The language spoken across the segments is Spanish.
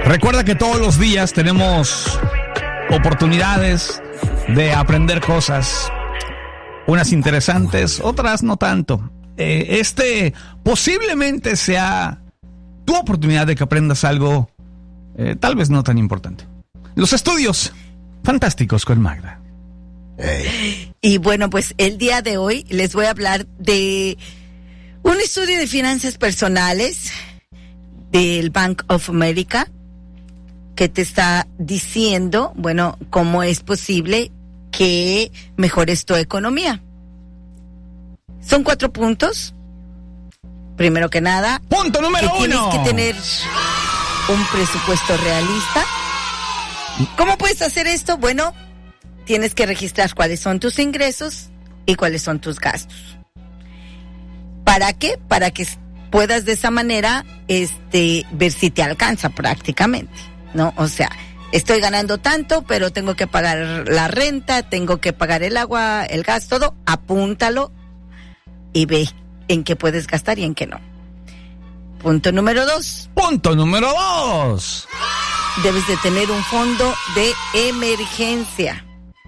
Recuerda que todos los días tenemos oportunidades de aprender cosas, unas interesantes, otras no tanto. Posiblemente sea tu oportunidad de que aprendas algo tal vez no tan importante. Los estudios fantásticos con Magda. Y bueno, pues el día de hoy les voy a hablar de un estudio de finanzas personales del Bank of America que te está diciendo, bueno, cómo es posible que mejores tu economía. Son 4 puntos. Primero que nada, punto número 1. Tienes que tener un presupuesto realista. ¿Cómo puedes hacer esto? Bueno, tienes que registrar cuáles son tus ingresos y cuáles son tus gastos. ¿Para qué? Para que puedas de esa manera ver si te alcanza prácticamente, ¿no? O sea, estoy ganando tanto, pero tengo que pagar la renta, tengo que pagar el agua, el gas, todo. Apúntalo y ve en qué puedes gastar y en qué no. Punto número 2. Punto número 2. Debes de tener un fondo de emergencia.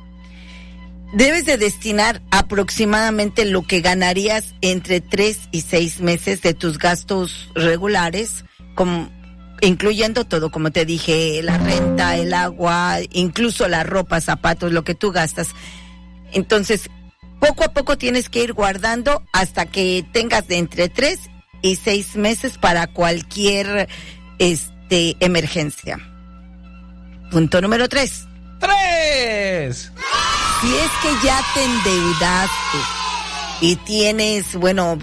Debes de destinar aproximadamente lo que ganarías entre 3 y 6 meses de tus gastos regulares, incluyendo todo, como te dije, la renta, el agua, incluso la ropa, zapatos, lo que tú gastas. Entonces, poco a poco tienes que ir guardando hasta que tengas de entre 3 y 6 meses para cualquier emergencia. Punto número 3. 3. Si es que ya te endeudaste y tienes, bueno,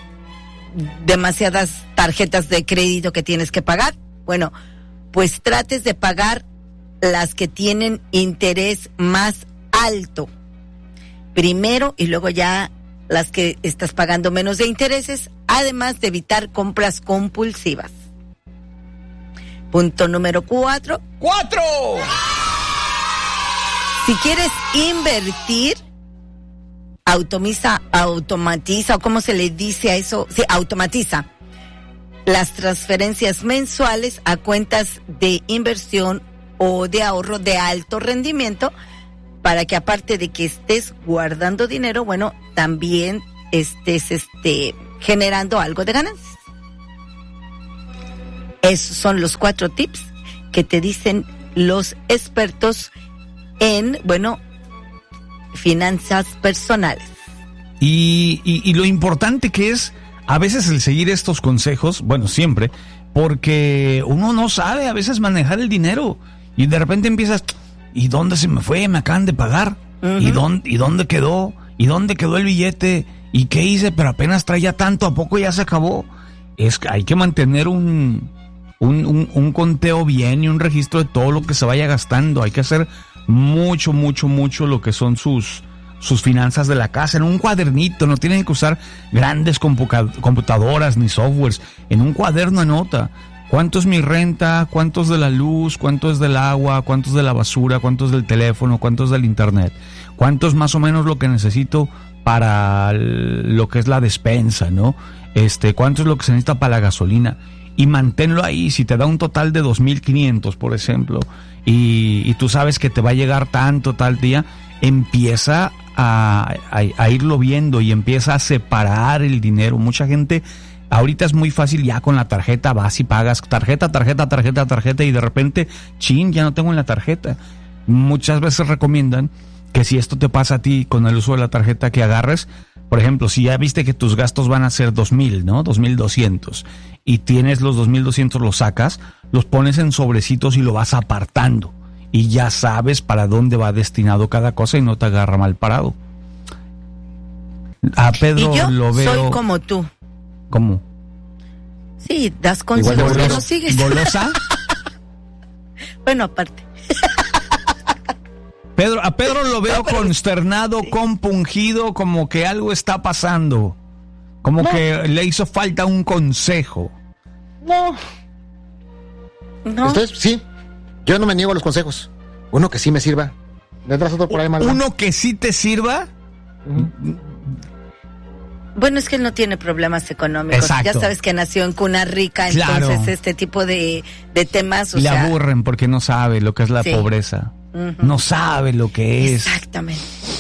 demasiadas tarjetas de crédito que tienes que pagar, bueno, pues trates de pagar las que tienen interés más alto primero y luego ya las que estás pagando menos de intereses, además de evitar compras compulsivas. Punto número 4. 4. Si quieres invertir, automatiza, o ¿cómo se le dice a eso? Sí, automatiza las transferencias mensuales a cuentas de inversión o de ahorro de alto rendimiento, para que aparte de que estés guardando dinero, bueno, también estés generando algo de ganancias. Esos son los 4 tips que te dicen los expertos en, bueno, finanzas personales. Y lo importante que es a veces el seguir estos consejos, bueno, siempre, porque uno no sabe a veces manejar el dinero y de repente empiezas, ¿y dónde se me fue? Me acaban de pagar. Uh-huh. ¿Y dónde quedó? ¿Y dónde quedó el billete? ¿Y qué hice? Pero apenas traía tanto, ¿a poco ya se acabó? Es que hay que mantener un conteo bien y un registro de todo lo que se vaya gastando. Hay que hacer mucho lo que son sus finanzas de la casa en un cuadernito. No tienen que usar grandes computadoras ni softwares. En un cuaderno anota cuánto es mi renta, cuánto es de la luz, cuánto es del agua, cuánto es de la basura, cuánto es del teléfono, cuánto es del internet, cuánto es más o menos lo que necesito para lo que es la despensa, ¿no? Cuánto es lo que se necesita para la gasolina. Y manténlo ahí. Si te da un total de 2,500, por ejemplo, y tú sabes que te va a llegar tanto tal día, empieza a irlo viendo y empieza a separar el dinero. Mucha gente, ahorita es muy fácil, ya con la tarjeta vas y pagas tarjeta y de repente, ya no tengo en la tarjeta. Muchas veces recomiendan que si esto te pasa a ti con el uso de la tarjeta, que agarres, por ejemplo, si ya viste que tus gastos van a ser 2,000, ¿no? 2,200, y tienes los 2,200, los sacas, los pones en sobrecitos y lo vas apartando. Y ya sabes para dónde va destinado cada cosa y no te agarra mal parado. A Pedro y yo lo veo... soy como tú. ¿Cómo? Sí, das consejos que no sigues. ¿Golosa? Bueno, aparte. A Pedro lo veo consternado, compungido, como que algo está pasando. Como que le hizo falta un consejo. No. Ustedes, sí. Yo no me niego a los consejos. Uno que sí me sirva. ¿Tendrás otro por ahí, Malva? ¿Uno que sí te sirva? Bueno, es que él no tiene problemas económicos. Exacto. Ya sabes que nació en cuna rica, Claro. entonces este tipo de temas, Le aburren porque no sabe lo que es la Sí. pobreza. Ujú. No sabe lo que es. Exactamente.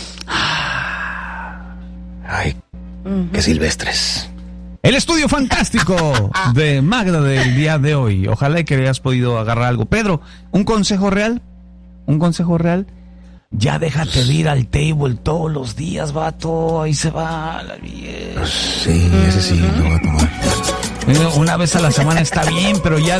Ay, qué silvestres. El estudio fantástico de Magda del día de hoy. Ojalá que hayas podido agarrar algo. Pedro, ¿un consejo real? ¿Un consejo real? Ya déjate de ir al table todos los días, vato. Ahí se va la vieja. Sí, ese sí, lo voy a tomar. Una vez a la semana está bien, pero ya